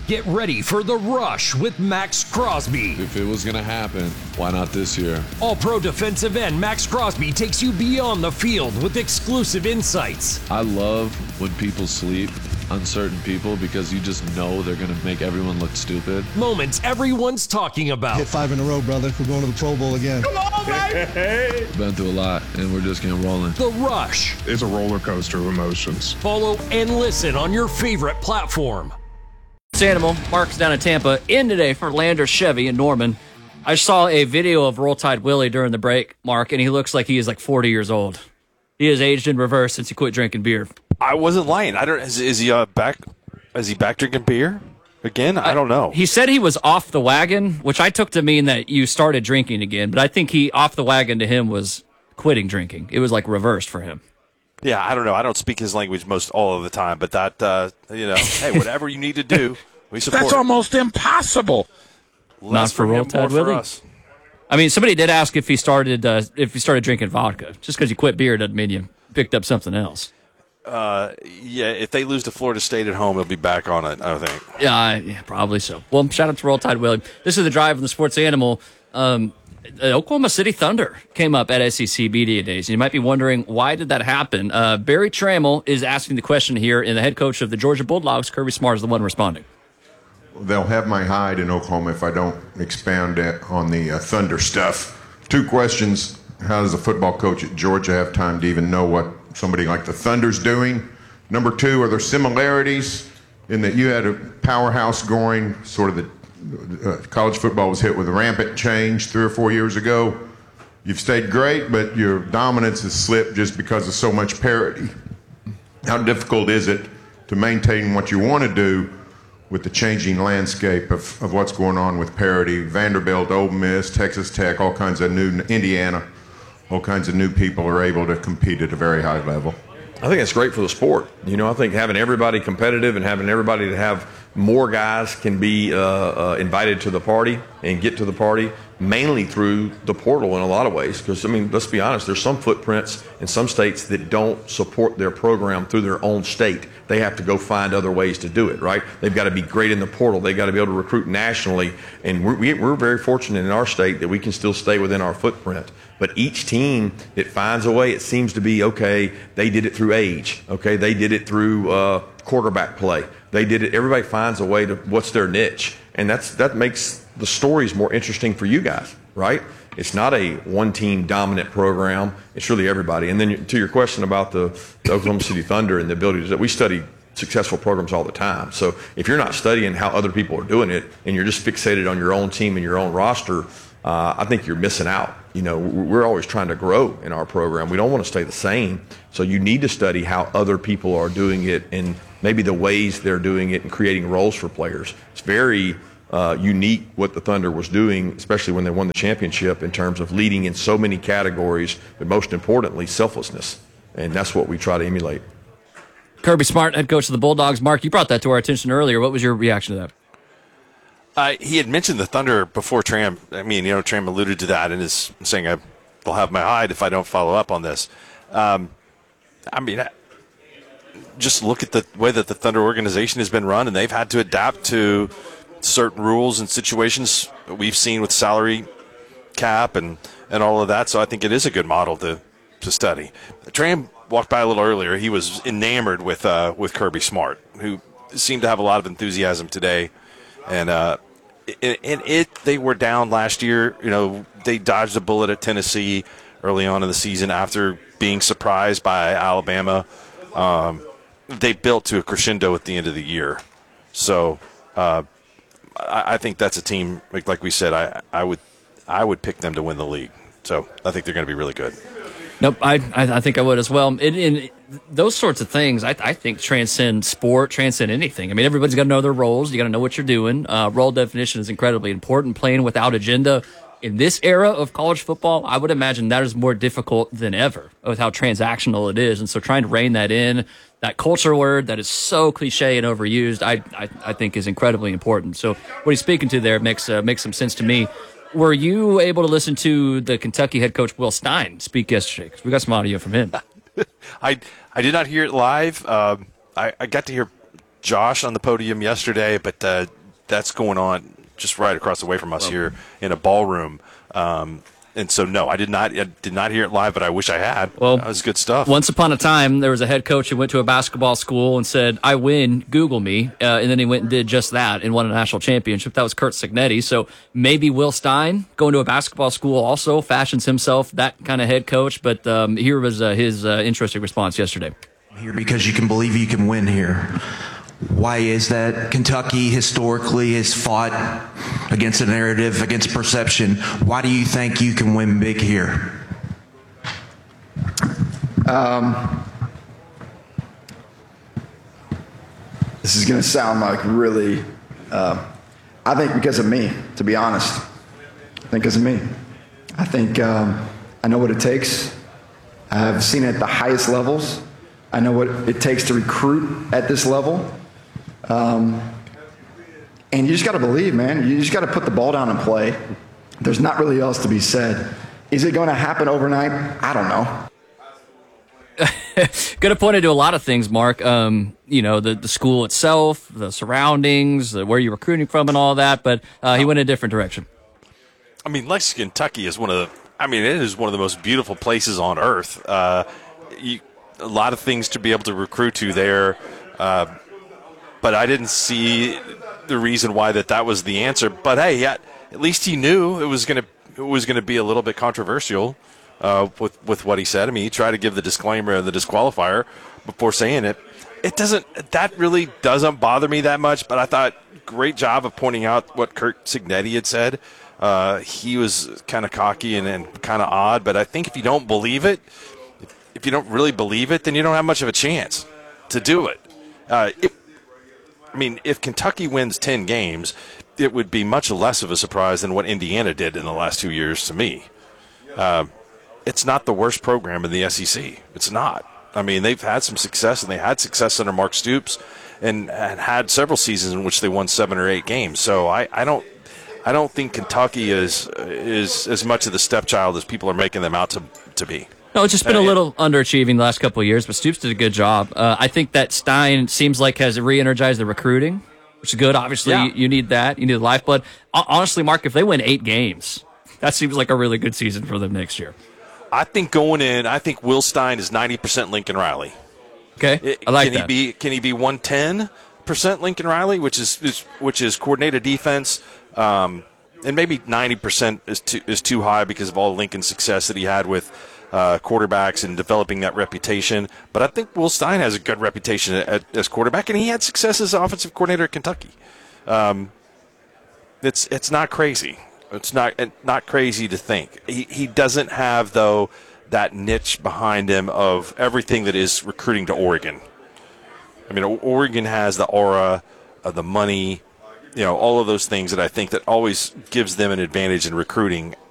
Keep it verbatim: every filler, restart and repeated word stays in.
Get ready for The Rush with Max Crosby. If it was going to happen, why not this year? All-Pro defensive end Max Crosby takes you beyond the field with exclusive insights. I love when people sleep, uncertain people, because you just know they're going to make everyone look stupid. Moments everyone's talking about. Hit five in a row, brother. We're going to the Pro Bowl again. Come on, baby! Been through a lot, and we're just getting rolling. The Rush. It's a roller coaster of emotions. Follow and listen on your favorite platform. Animal, Mark's down in Tampa, in today for Lander Chevy in Norman. I saw a video of Roll Tide Willie during the break, Mark, and he looks like he is like forty years old. He has aged in reverse since he quit drinking beer. I wasn't lying. I don't. Is, is he uh, back? Is he back drinking beer again? I don't know. I, he said he was off the wagon, which I took to mean that you started drinking again. But I think he off the wagon to him was quitting drinking. It was like reversed for him. Yeah, I don't know. I don't speak his language most all of the time, but that uh, you know, hey, whatever you need to do, we support. That's it. almost impossible. Less Not for Roll Tide Willie. I mean, somebody did ask if he started uh, if he started drinking vodka. Just because you quit beer doesn't mean you picked up something else. Uh, yeah, if they lose to Florida State at home, he'll be back on it, I think. Yeah, yeah, probably so. Well, shout out to Roll Tide Willie. This is the drive from the Sports Animal. Um, the Oklahoma City Thunder came up at S E C Media Days. You might be wondering, why did that happen? Uh, Barry Trammell is asking the question here, and the head coach of the Georgia Bulldogs, Kirby Smart, is the one responding. They'll have my hide in Oklahoma if I don't expound on the uh, Thunder stuff. Two questions. How does a football coach at Georgia have time to even know what somebody like the Thunder's doing? Number two, are there similarities in that you had a powerhouse going, sort of the uh, college football was hit with a rampant change three or four years ago. You've stayed great, but your dominance has slipped just because of so much parity. How difficult is it to maintain what you want to do with the changing landscape of, of what's going on with parity? Vanderbilt, Ole Miss, Texas Tech, all kinds of new, Indiana, all kinds of new people are able to compete at a very high level. I think it's great for the sport. You know, I think having everybody competitive and having everybody to have more guys can be uh, uh, invited to the party and get to the party mainly through the portal in a lot of ways. Because, I mean, let's be honest, there's some footprints in some states that don't support their program through their own state. They have to go find other ways to do it, right? They've got to be great in the portal. They've got to be able to recruit nationally. And we're, we're very fortunate in our state that we can still stay within our footprint. But each team that finds a way, it seems to be, okay, they did it through age. Okay, they did it through uh, quarterback play. They did it. Everybody finds a way to what's their niche. And that's that makes the stories more interesting for you guys, right? It's not a one-team dominant program. It's really everybody. And then to your question about the, the Oklahoma City Thunder and the ability to, we study successful programs all the time. So if you're not studying how other people are doing it and you're just fixated on your own team and your own roster, uh, I think you're missing out. You know, we're always trying to grow in our program. We don't want to stay the same. So you need to study how other people are doing it and maybe the ways they're doing it and creating roles for players. It's very uh, unique what the Thunder was doing, especially when they won the championship, in terms of leading in so many categories, but most importantly, selflessness. And that's what we try to emulate. Kirby Smart, head coach of the Bulldogs. Mark, you brought that to our attention earlier. What was your reaction to that? Uh, he had mentioned the Thunder before Tram. I mean, you know, Tram alluded to that and is saying, I, they'll have my hide if I don't follow up on this. Um, I mean, I, just look at the way that the Thunder organization has been run, and they've had to adapt to certain rules and situations we've seen with salary cap and, and all of that. So I think it is a good model to, to study. Tram walked by a little earlier. He was enamored with uh, with Kirby Smart, who seemed to have a lot of enthusiasm today. And uh, and it they were down last year. You know, they dodged a bullet at Tennessee early on in the season after being surprised by Alabama. Um, they built to a crescendo at the end of the year. So uh, I, I think that's a team, like, like we said, I, I would I would pick them to win the league. So I think they're going to be really good. Nope, I I think I would as well. In, in those sorts of things, I, I think transcend sport, transcend anything. I mean, everybody's got to know their roles. You got to know what you're doing. Uh, role definition is incredibly important. Playing without agenda in this era of college football, I would imagine that is more difficult than ever with how transactional it is. And so trying to rein that in, that culture word that is so cliche and overused, I I, I think is incredibly important. So what he's speaking to there makes uh, makes some sense to me. Were you able to listen to the Kentucky head coach Will Stein speak yesterday? Because we got some audio from him. I I did not hear it live. Um, I, I got to hear Josh on the podium yesterday, but uh, that's going on just right across the way from us well, here in a ballroom. Um, and so, no, I did not I did not hear it live, but I wish I had. Well, that was good stuff. Once upon a time, there was a head coach who went to a basketball school and said, I win, Google me. Uh, and then he went and did just that and won a national championship. That was Curt Cignetti. So maybe Will Stein, going to a basketball school, also fashions himself that kind of head coach. But um, here was uh, his uh, interesting response yesterday. Here because you can believe you can win here. Why is that? Kentucky historically has fought against a narrative, against perception. Why do you think you can win big here? Um, this is going to sound like really, uh, I think because of me, to be honest. I think because of me. I think um, I know what it takes. I've seen it at the highest levels. I know what it takes to recruit at this level. Um, and you just got to believe, man. You just got to put the ball down and play. There's not really else to be said. Is it going to happen overnight? I don't know. Could have pointed to a lot of things, Mark. Um, you know, the, the school itself, the surroundings, the, where you're recruiting from and all that, but uh, he went in a different direction. I mean, Lexington, Kentucky is one of the, I mean, it is one of the most beautiful places on earth. Uh, you, a lot of things to be able to recruit to there. Uh, but I didn't see the reason why that that was the answer. But hey, yeah, at least he knew it was going to it was going to be a little bit controversial uh, with with what he said. I mean, he tried to give the disclaimer and the disqualifier before saying it. It doesn't that really doesn't bother me that much. But I thought great job of pointing out what Curt Cignetti had said. Uh, he was kind of cocky and, and kind of odd. But I think if you don't believe it, if you don't really believe it, then you don't have much of a chance to do it. Uh, it I mean, if Kentucky wins ten games, it would be much less of a surprise than what Indiana did in the last two years to me. Uh, it's not the worst program in the S E C. It's not. I mean, they've had some success, and they had success under Mark Stoops and, and had several seasons in which they won seven or eight games. So I, I don't I don't think Kentucky is is as much of the stepchild as people are making them out to, to be. No, it's just been a little underachieving the last couple of years, but Stoops did a good job. Uh, I think that Stein seems like has re-energized the recruiting, which is good. Obviously, yeah. you, you need that. You need the lifeblood. Honestly, Mark, if they win eight games, that seems like a really good season for them next year. I think going in, I think Will Stein is ninety percent Lincoln Riley. Okay, it, I like can that. He be, can he be one hundred ten percent Lincoln Riley, which is, is which is coordinated defense, um, and maybe ninety percent is too, is too high because of all Lincoln's success that he had with Uh, quarterbacks and developing that reputation. But I think Will Stein has a good reputation at, as quarterback, and he had success as offensive coordinator at Kentucky. Um, it's it's not crazy. It's not not crazy to think. He, he doesn't have, though, that niche behind him of everything that is recruiting to Oregon. I mean, Oregon has the aura, of the money, you know, all of those things that I think that always gives them an advantage in recruiting.